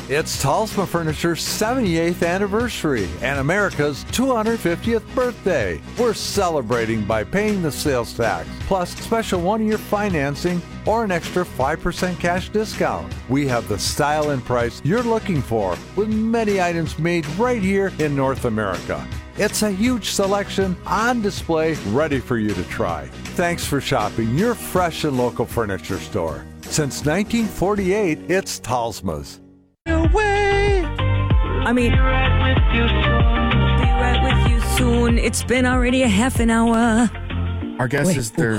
It's Talsma Furniture's 78th anniversary and America's 250th birthday. We're celebrating by paying the sales tax, plus special one-year financing or an extra 5% cash discount. We have the style and price you're looking for, with many items made right here in North America. It's a huge selection on display, ready for you to try. Thanks for shopping your fresh and local furniture store. Since 1948, it's Talsma's. I mean, we'll be right with you soon. It's been already a half an hour. Our guess is their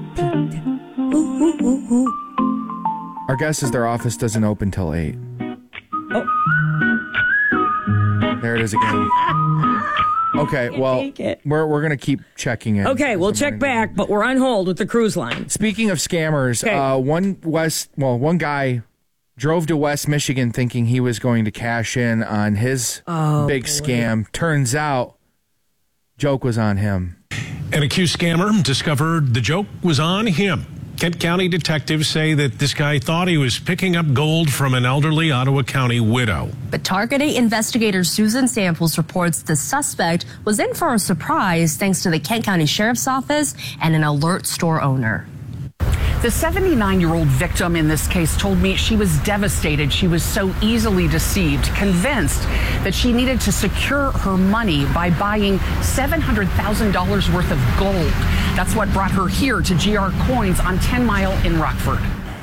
office doesn't open till 8. Oh. There it is again. Okay, well, we're going to keep checking in. Okay, we'll check back, but we're on hold with the cruise line. Speaking of scammers, one guy drove to West Michigan thinking he was going to cash in on his big scam. Turns out, joke was on him. An accused scammer discovered the joke was on him. Kent County detectives say that this guy thought he was picking up gold from an elderly Ottawa County widow. But Target investigator Susan Samples reports the suspect was in for a surprise thanks to the Kent County Sheriff's Office and an alert store owner. The 79-year-old victim in this case told me she was devastated. She was so easily deceived, convinced that she needed to secure her money by buying $700,000 worth of gold. That's what brought her here to GR Coins on 10 Mile in Rockford.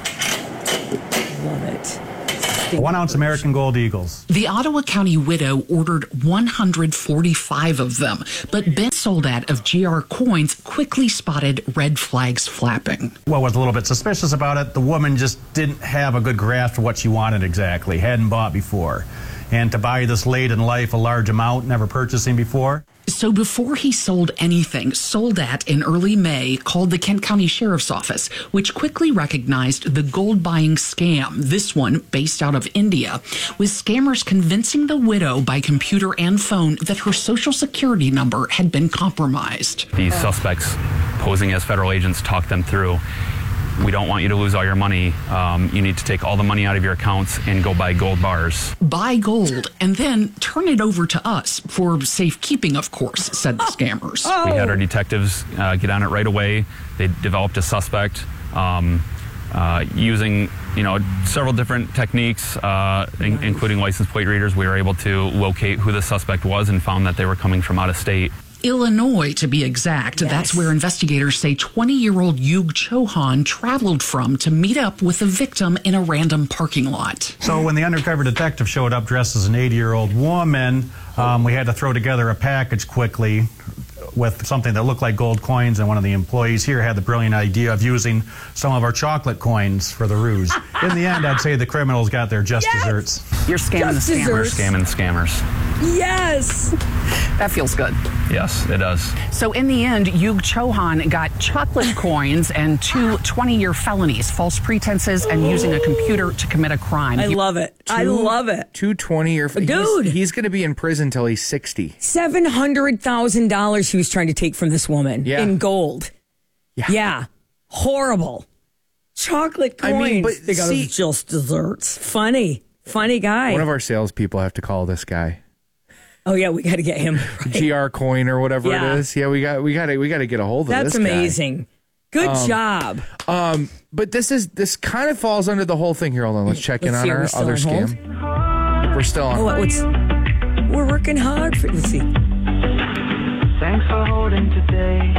Love it. 1 ounce American Gold Eagles. The Ottawa County widow ordered 145 of them, but Ben Soldat of GR Coins quickly spotted red flags flapping. What was a little bit suspicious about it, the woman just didn't have a good grasp of what she wanted exactly, hadn't bought before. And to buy this late in life a large amount, never purchasing before. So before he sold anything, Soldat in early May called the Kent County Sheriff's Office, which quickly recognized the gold buying scam, this one based out of India, with scammers convincing the widow by computer and phone that her social security number had been compromised. These suspects posing as federal agents talked them through. We don't want you to lose all your money. You need to take all the money out of your accounts and go buy gold bars. Buy gold and then turn it over to us for safekeeping, of course, said the scammers. We had our detectives get on it right away. They developed a suspect using, several different techniques, including license plate readers. We were able to locate who the suspect was and found that they were coming from out of state. Illinois, to be exact. Yes. That's where investigators say 20-year-old Yug Chauhan traveled from to meet up with the victim in a random parking lot. So when the undercover detective showed up dressed as an 80-year-old woman, we had to throw together a package quickly with something that looked like gold coins, and one of the employees here had the brilliant idea of using some of our chocolate coins for the ruse. In the end, I'd say the criminals got their just desserts. You're scamming the scammers. We're scamming the scammers. Yes! That feels good. Yes, it does. So in the end, Yug Chauhan got chocolate coins and 2 20-year felonies, false pretenses, and using a computer to commit a crime. I love it. I love it. 2 20-year Dude! He's going to be in prison till he's 60. $700,000 he was trying to take from this woman in gold. Yeah. Horrible. Chocolate coins. I mean, but they got just desserts. Funny guy. One of our salespeople have to call this guy. Oh yeah, we got to get him. Right. GR Coin or whatever it is. Yeah, we got to get a hold of this guy. That's amazing. Good job. But this kind of falls under the whole thing here. Hold on, let's check in on our other scam. We're still on. We're working hard for. Let's see. Thanks for holding today.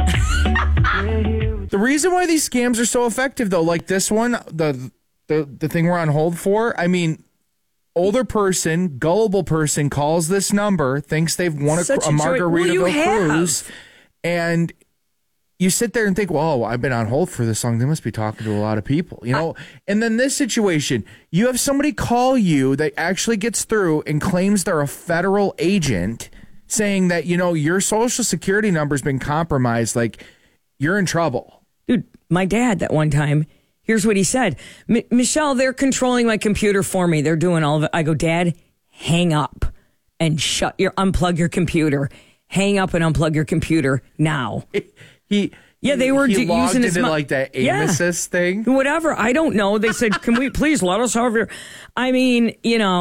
The reason why these scams are so effective, though, like this one, the thing we're on hold for, I mean, older person, gullible person calls this number, thinks they've won a Margaritaville cruise, and you sit there and think, well, I've been on hold for this long. They must be talking to a lot of people, And then this situation, you have somebody call you that actually gets through and claims they're a federal agent, saying that, your social security number's been compromised. Like, you're in trouble. Dude, my dad that one time, here's what he said. Michelle, they're controlling my computer for me. They're doing all of it. I go, Dad, hang up and unplug your computer. Hang up and unplug your computer now. They were using it like that aim assist thing. Whatever. I don't know. They said, can we please let us have your... I mean,